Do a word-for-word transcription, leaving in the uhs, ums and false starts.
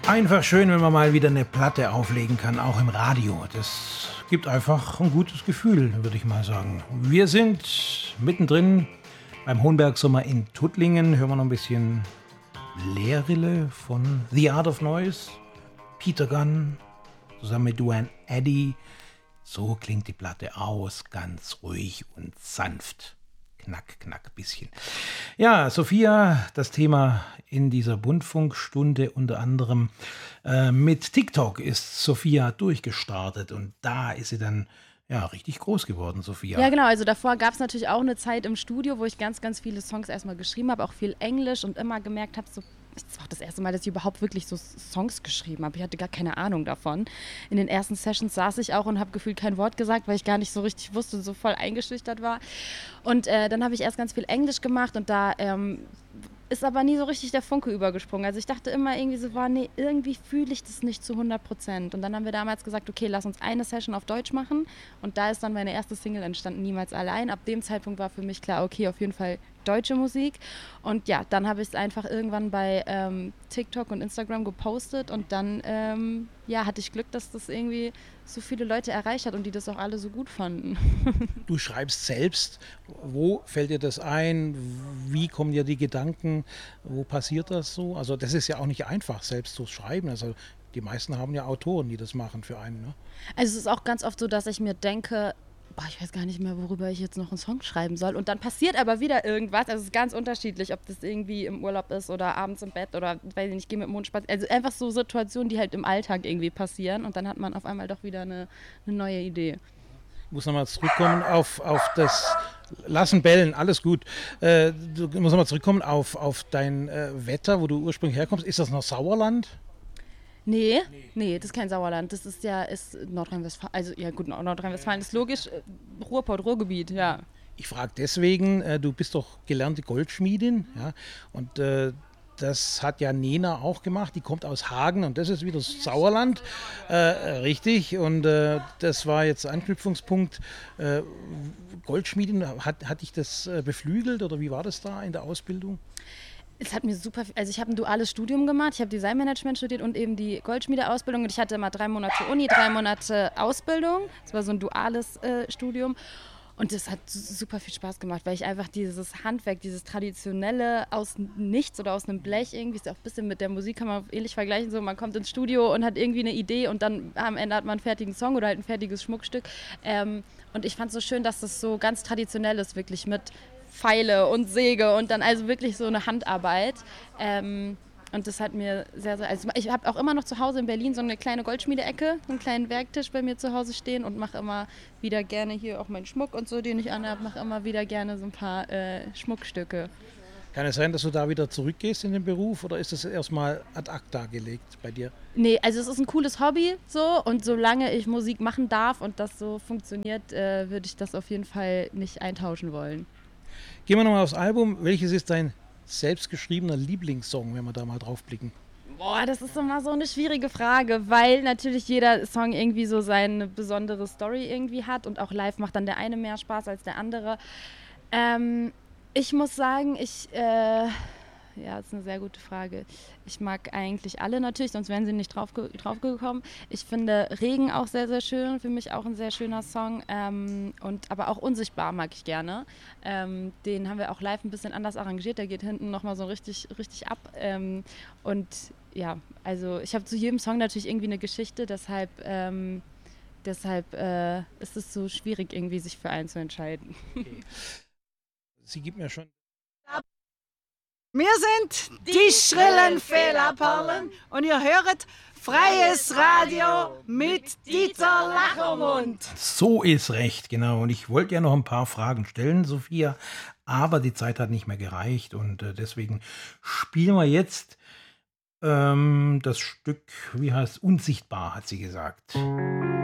Einfach schön, wenn man mal wieder eine Platte auflegen kann, auch im Radio. Das gibt einfach ein gutes Gefühl, würde ich mal sagen. Wir sind mittendrin beim Hohenberg-Sommer in Tuttlingen. Hören wir noch ein bisschen Lehrrille von The Art of Noise, Peter Gunn, zusammen mit Duane Eddy. So klingt die Platte aus, ganz ruhig und sanft. Knack, knack, bisschen. Ja, Sophia, das Thema in dieser Bundfunkstunde unter anderem äh, mit TikTok ist Sophia durchgestartet und da ist sie dann ja richtig groß geworden, Sophia. Ja, genau. Also davor gab es natürlich auch eine Zeit im Studio, wo ich ganz, ganz viele Songs erstmal geschrieben habe, auch viel Englisch und immer gemerkt habe, so das war das erste Mal, dass ich überhaupt wirklich so Songs geschrieben habe. Ich hatte gar keine Ahnung davon. In den ersten Sessions saß ich auch und habe gefühlt kein Wort gesagt, weil ich gar nicht so richtig wusste und so voll eingeschüchtert war. Und äh, dann habe ich erst ganz viel Englisch gemacht und da ähm, ist aber nie so richtig der Funke übergesprungen. Also ich dachte immer irgendwie so, war, nee, irgendwie fühle ich das nicht zu hundert Prozent. Und dann haben wir damals gesagt, okay, lass uns eine Session auf Deutsch machen. Und da ist dann meine erste Single entstanden, Niemals allein. Ab dem Zeitpunkt war für mich klar, okay, auf jeden Fall deutsche Musik. Und ja, dann habe ich es einfach irgendwann bei ähm, TikTok und Instagram gepostet und dann ähm, ja, hatte ich Glück, dass das irgendwie so viele Leute erreicht hat und die das auch alle so gut fanden. Du schreibst selbst. Wo fällt dir das ein? Wie kommen dir die Gedanken? Wo passiert das so? Also das ist ja auch nicht einfach, selbst zu schreiben. Also die meisten haben ja Autoren, die das machen für einen. Ne? Also es ist auch ganz oft so, dass ich mir denke, boah, ich weiß gar nicht mehr, worüber ich jetzt noch einen Song schreiben soll. Und dann passiert aber wieder irgendwas. Also es ist ganz unterschiedlich, ob das irgendwie im Urlaub ist oder abends im Bett oder, weiß ich nicht, gehe mit dem Mond spazieren. Also einfach so Situationen, die halt im Alltag irgendwie passieren. Und dann hat man auf einmal doch wieder eine, eine neue Idee. Ich muss nochmal zurückkommen auf, auf das Lassen bellen, alles gut. Äh, du musst nochmal zurückkommen auf, auf dein äh, Wetter, wo du ursprünglich herkommst. Ist das noch Sauerland? Nee, nee, nee, das ist kein Sauerland. Das ist ja ist Nordrhein-Westfalen. Also ja gut, Nordrhein-Westfalen ist logisch. Ruhrpott, Ruhrgebiet, ja. Ich frage deswegen, äh, du bist doch gelernte Goldschmiedin, ja, und äh, das hat ja Nena auch gemacht, die kommt aus Hagen und das ist wieder Sauerland, äh, richtig, und äh, das war jetzt Anknüpfungspunkt. Äh, Goldschmiedin, hat, hat dich das äh, beflügelt oder wie war das da in der Ausbildung? Es hat mir super, also ich habe ein duales Studium gemacht, ich habe Designmanagement studiert und eben die Goldschmiedeausbildung und ich hatte immer drei Monate Uni, drei Monate Ausbildung, das war so ein duales äh, Studium und das hat super viel Spaß gemacht, weil ich einfach dieses Handwerk, dieses Traditionelle aus nichts oder aus einem Blech irgendwie, ist ja auch ein bisschen mit der Musik, kann man ähnlich vergleichen, so man kommt ins Studio und hat irgendwie eine Idee und dann am Ende hat man einen fertigen Song oder halt ein fertiges Schmuckstück ähm, und ich fand es so schön, dass das so ganz traditionell ist, wirklich mit Pfeile und Säge und dann also wirklich so eine Handarbeit. Ähm, und das hat mir sehr, sehr... Also ich habe auch immer noch zu Hause in Berlin so eine kleine Goldschmiedeecke, so einen kleinen Werktisch bei mir zu Hause stehen und mache immer wieder gerne hier auch meinen Schmuck und so, den ich anhabe, mache immer wieder gerne so ein paar äh, Schmuckstücke. Kann es sein, dass du da wieder zurückgehst in den Beruf oder ist das erstmal ad acta gelegt bei dir? Nee, also es ist ein cooles Hobby so und solange ich Musik machen darf und das so funktioniert, äh, würde ich das auf jeden Fall nicht eintauschen wollen. Gehen wir nochmal aufs Album. Welches ist dein selbstgeschriebener Lieblingssong, wenn wir da mal drauf blicken? Boah, das ist immer so eine schwierige Frage, weil natürlich jeder Song irgendwie so seine besondere Story irgendwie hat und auch live macht dann der eine mehr Spaß als der andere. Ähm, ich muss sagen, ich... Äh Ja, das ist eine sehr gute Frage. Ich mag eigentlich alle natürlich, sonst wären sie nicht drauf, drauf gekommen. Ich finde Regen auch sehr, sehr schön, für mich auch ein sehr schöner Song. Ähm, und, aber auch Unsichtbar mag ich gerne. Ähm, den haben wir auch live ein bisschen anders arrangiert, der geht hinten nochmal so richtig, richtig ab. Ähm, und ja, also ich habe zu jedem Song natürlich irgendwie eine Geschichte, deshalb, ähm, deshalb äh, ist es so schwierig, irgendwie sich für einen zu entscheiden. Okay. Sie gibt mir schon... Wir sind die schrillen Fehlerperlen und ihr hört Freies Radio mit Dieter Lachermund. So ist recht, genau. Und ich wollte ja noch ein paar Fragen stellen, Sophia, aber die Zeit hat nicht mehr gereicht und äh, deswegen spielen wir jetzt ähm, das Stück, wie heißt Unsichtbar, hat sie gesagt.